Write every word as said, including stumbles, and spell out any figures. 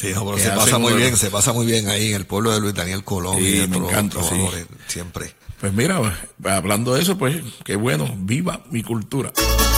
Sí, no, pero se pasa muy bien, se pasa muy bien ahí en el pueblo de Luis Daniel Colón. Sí, y de me otros encanta, trovadores, sí. siempre. Pues mira, hablando de eso, pues qué bueno, viva mi cultura.